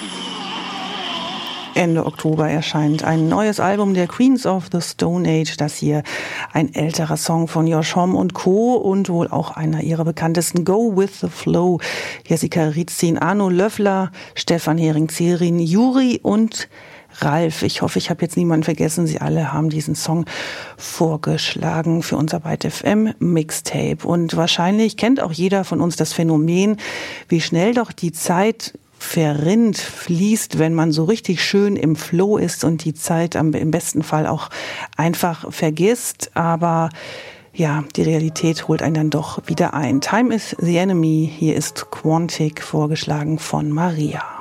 Ende Oktober erscheint ein neues Album der Queens of the Stone Age. Das hier ein älterer Song von Josh Homme und Co. und wohl auch einer ihrer bekanntesten, Go With The Flow. Jessica Ritzin, Arno Löffler, Stefan Hering-Zierin, Juri und Ralf. Ich hoffe, ich habe jetzt niemanden vergessen. Sie alle haben diesen Song vorgeschlagen für unser Byte FM Mixtape. Und wahrscheinlich kennt auch jeder von uns das Phänomen, wie schnell doch die Zeit verrinnt, fließt, wenn man so richtig schön im Flow ist und die Zeit im besten Fall auch einfach vergisst. Aber ja, die Realität holt einen dann doch wieder ein. Time is the enemy. Hier ist Quantic, vorgeschlagen von Maria.